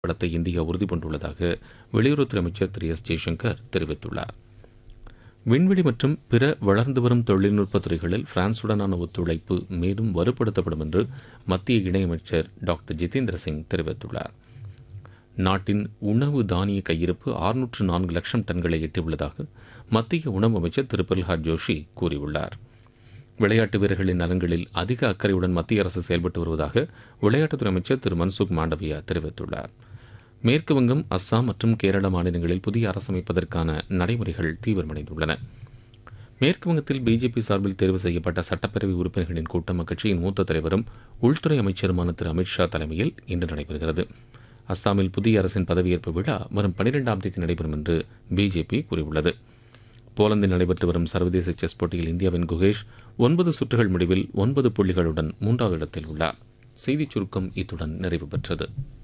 படத்தை இந்தியா உறுதி பூண்டுள்ளதாக வெளியுறவுத்துறை அமைச்சர் திரு எஸ் ஜெய்சங்கர் தெரிவித்துள்ளார். விண்வெளி மற்றும் பிற வளர்ந்து வரும் தொழில்நுட்ப துறைகளில் பிரான்சுடனான ஒத்துழைப்பு மேலும் வலுப்படுத்தப்படும் என்று மத்திய இணையமைச்சர் டாக்டர் ஜிதேந்திர சிங் தெரிவித்துள்ளார். நாட்டின் உணவு தானிய கையிருப்பு 604 லட்சம் டன்களை எட்டியுள்ளதாக மத்திய உணவு அமைச்சர் திரு பிரல்ஹாத் ஜோஷி கூறியுள்ளார். விளையாட்டு வீரர்களின் நலன்களில் அதிக அக்கறையுடன் மத்திய அரசு செயல்பட்டு வருவதாக விளையாட்டுத்துறை அமைச்சர் திரு மன்சுக் மாண்டவியா தெரிவித்துள்ளார். மேற்கு வங்கம், அஸ்ஸாம் மற்றும் கேரள மாநிலங்களில் புதிய அரசு அமைப்பதற்கான நடைமுறைகள் தீவிரமடைந்துள்ளன. மேற்கு வங்கத்தில் பிஜேபி சார்பில் தேர்வு செய்யப்பட்ட சட்டப்பேரவை உறுப்பினர்களின் கூட்டம் அக்கட்சியின் மூத்த தலைவரும் உள்துறை அமைச்சருமான திரு அமித்ஷா தலைமையில் இன்று நடைபெறுகிறது. அஸ்ஸாமில் புதிய அரசின் பதவியேற்பு விழா வரும் 12ஆம் தேதி நடைபெறும் என்று பிஜேபி கூறியுள்ளது. போலந்தில் நடைபெற்று வரும் சர்வதேச செஸ் போட்டியில் இந்தியாவின் குகேஷ் 9 சுற்றுகள் முடிவில் 9 புள்ளிகளுடன் 3வது இடத்தில் உள்ளார். செய்திச் சுருக்கம் இத்துடன் நிறைவு பெற்றது.